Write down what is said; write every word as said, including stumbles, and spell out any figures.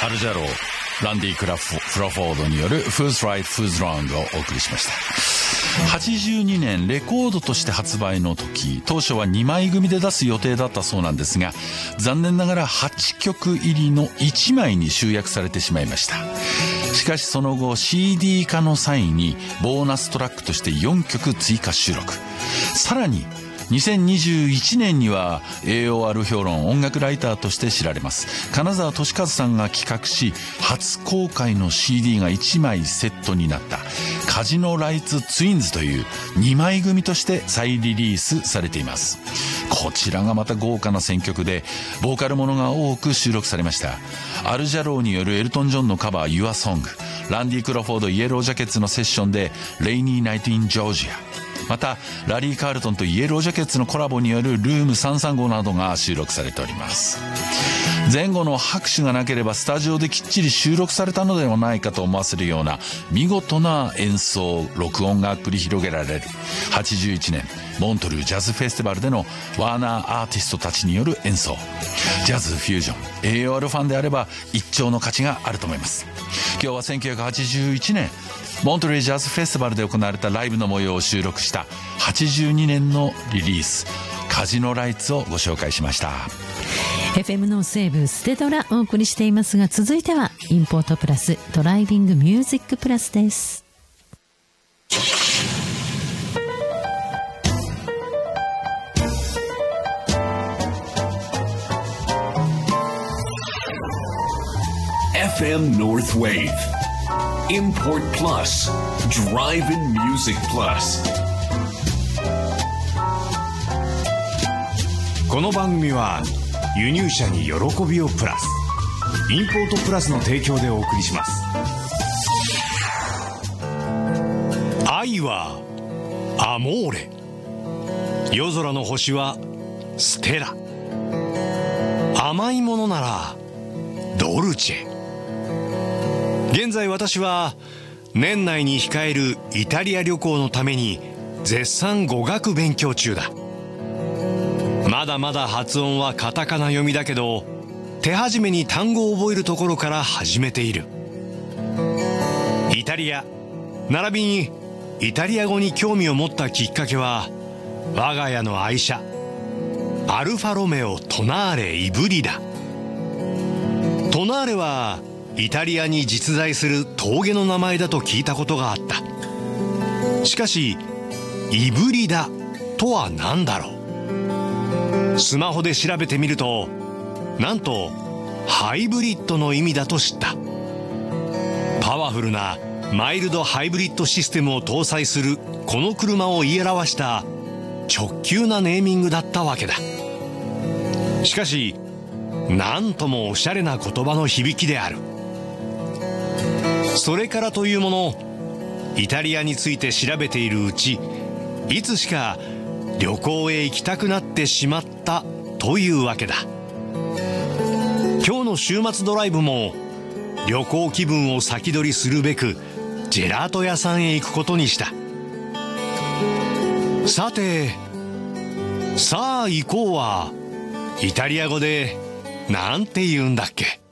アルジャロー、ランディ・クラフクラフォードによる Who's Right, Who's Wrong をお送りしました。はちじゅうにねんレコードとして発売の時、当初はにまい組で出す予定だったそうなんですが、残念ながらはちきょく入りのいちまいに集約されてしまいました。しかしその後 シーディー 化の際にボーナストラックとしてよんきょく追加収録、さらににせんにじゅういちねんには エーオーアール 評論音楽ライターとして知られます金沢俊和さんが企画し、初公開の シーディー がいちまいセットになったカジノライツツインズというにまい組として再リリースされています。こちらがまた豪華な選曲でボーカルものが多く収録されました。アルジャローによるエルトン・ジョンのカバー Your Song、 ランディ・クラフォードイエロージャケッツのセッションで Rainy Night in Georgia、またラリー・カールトンとイエロージャケッツのコラボによるルームさんさんごなどが収録されております。前後の拍手がなければスタジオできっちり収録されたのではないかと思わせるような見事な演奏録音が繰り広げられるはちじゅういちねんモントルージャズフェスティバルでのワーナーアーティストたちによる演奏、ジャズフュージョン、 エーオーアール ファンであれば一丁の価値があると思います。今日はせんきゅうひゃくはちじゅういちねんモントレージャズフェスティバルで行われたライブの模様を収録したはちじゅうにねんのリリースカジノライツをご紹介しました。 エフエム ノースウェーブステドラお送りしていますが、続いてはインポートプラスドライビングミュージックプラスです。 エフエム North Wave Import Plus Drive-in Music Plus。 この番組は輸入者に喜びをプラスインポートプラスの提供でお送りします。愛はアモーレ、夜空の星はステラ、甘いものならドルチェ。現在私は年内に控えるイタリア旅行のために絶賛語学勉強中だ。まだまだ発音はカタカナ読みだけど、手始めに単語を覚えるところから始めている。イタリア並びにイタリア語に興味を持ったきっかけは、我が家の愛車アルファロメオトナーレイブリダ。トナーレはイタリアに実在する峠の名前だと聞いたことがあった。しかしイブリダとは何だろう。スマホで調べてみると、なんとハイブリッドの意味だと知った。パワフルなマイルドハイブリッドシステムを搭載するこの車を言い表した直球なネーミングだったわけだ。しかしなんともおしゃれな言葉の響きである。それからというもの、イタリアについて調べているうち、いつしか旅行へ行きたくなってしまったというわけだ。今日の週末ドライブも旅行気分を先取りするべくジェラート屋さんへ行くことにした。さてさあ行こうはイタリア語でなんて言うんだっけ。